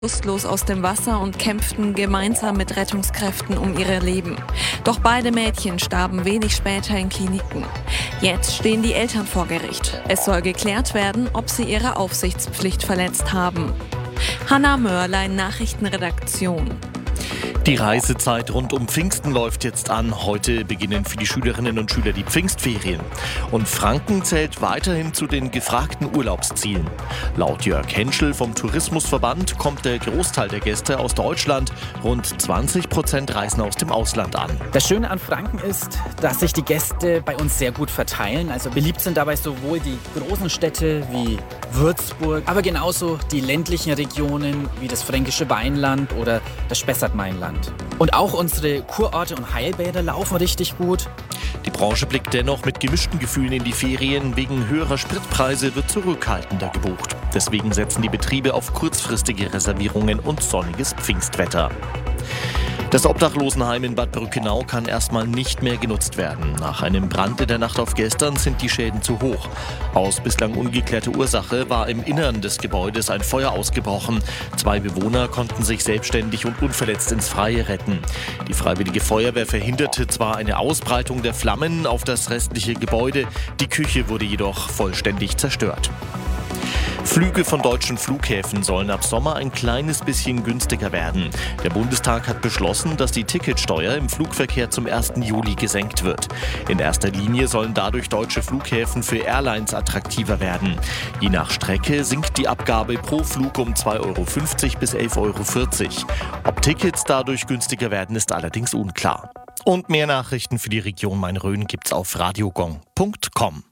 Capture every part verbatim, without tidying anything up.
bewusstlos aus dem Wasser und kämpften gemeinsam mit Rettungskräften um ihr Leben. Doch beide Mädchen starben wenig später in Kliniken. Jetzt stehen die Eltern vor Gericht. Es soll geklärt werden, ob sie ihre Aufsichtspflicht verletzt haben. Hanna Mörlein, Nachrichtenredaktion. Die Reisezeit rund um Pfingsten läuft jetzt an. Heute beginnen für die Schülerinnen und Schüler die Pfingstferien. Und Franken zählt weiterhin zu den gefragten Urlaubszielen. Laut Jörg Henschel vom Tourismusverband kommt der Großteil der Gäste aus Deutschland. Rund zwanzig Prozent reisen aus dem Ausland an. Das Schöne an Franken ist, dass sich die Gäste bei uns sehr gut verteilen. Also beliebt sind dabei sowohl die großen Städte wie Würzburg, aber genauso die ländlichen Regionen wie das fränkische Weinland oder das Spessart-Mainland. Und auch unsere Kurorte und Heilbäder laufen richtig gut. Die Branche blickt dennoch mit gemischten Gefühlen in die Ferien. Wegen höherer Spritpreise wird zurückhaltender gebucht. Deswegen setzen die Betriebe auf kurzfristige Reservierungen und sonniges Pfingstwetter. Das Obdachlosenheim in Bad Brückenau kann erstmal nicht mehr genutzt werden. Nach einem Brand in der Nacht auf gestern sind die Schäden zu hoch. Aus bislang ungeklärter Ursache war im Innern des Gebäudes ein Feuer ausgebrochen. Zwei Bewohner konnten sich selbstständig und unverletzt ins Freie retten. Die Freiwillige Feuerwehr verhinderte zwar eine Ausbreitung der Flammen auf das restliche Gebäude, die Küche wurde jedoch vollständig zerstört. Flüge von deutschen Flughäfen sollen ab Sommer ein kleines bisschen günstiger werden. Der Bundestag hat beschlossen, dass die Ticketsteuer im Flugverkehr zum ersten Juli gesenkt wird. In erster Linie sollen dadurch deutsche Flughäfen für Airlines attraktiver werden. Je nach Strecke sinkt die Abgabe pro Flug um zwei Euro fünfzig bis elf Euro vierzig. Ob Tickets dadurch günstiger werden, ist allerdings unklar. Und mehr Nachrichten für die Region Main-Rhön gibt's auf radiogong punkt com.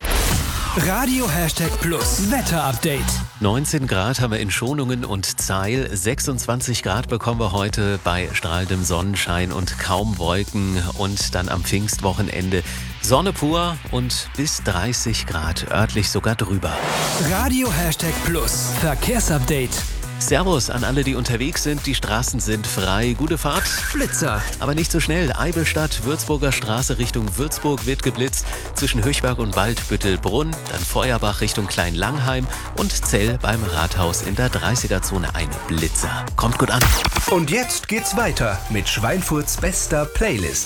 Radio Hashtag Plus Wetter-Update. neunzehn Grad haben wir in Schonungen und Zeil. sechsundzwanzig Grad bekommen wir heute bei strahlendem Sonnenschein und kaum Wolken. Und dann am Pfingstwochenende Sonne pur und bis dreißig Grad, örtlich sogar drüber. Radio Hashtag Plus Verkehrsupdate. Servus an alle, die unterwegs sind. Die Straßen sind frei. Gute Fahrt. Blitzer. Aber nicht so schnell. Eibelstadt, Würzburger Straße Richtung Würzburg wird geblitzt. Zwischen Höchberg und Waldbüttelbrunn. Dann Feuerbach Richtung Kleinlangheim. Und Zell beim Rathaus in der dreißiger-Zone ein Blitzer. Kommt gut an. Und jetzt geht's weiter mit Schweinfurts bester Playlist.